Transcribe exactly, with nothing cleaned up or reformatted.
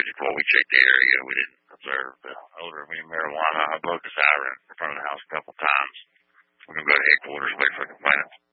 before we checked the area. We didn't observe the odor of any marijuana. I broke the siren in front of the house a couple times. We're going to go to headquarters, wait for the complainant.